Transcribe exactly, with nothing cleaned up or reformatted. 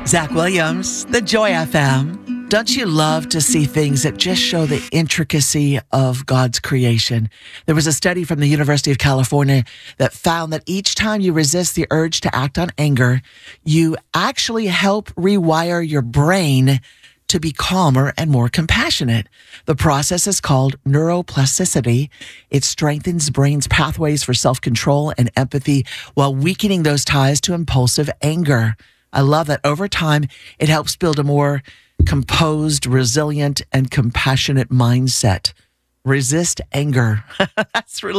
Zach Williams, the Joy F M. Don't you love to see things that just show the intricacy of God's creation? There was a study from the University of California that found that each time you resist the urge to act on anger, you actually help rewire your brain to be calmer and more compassionate. The process is called neuroplasticity. It strengthens brain's pathways for self-control and empathy while weakening those ties to impulsive anger. I love that over time, it helps build a more composed, resilient, and compassionate mindset. Resist anger. That's really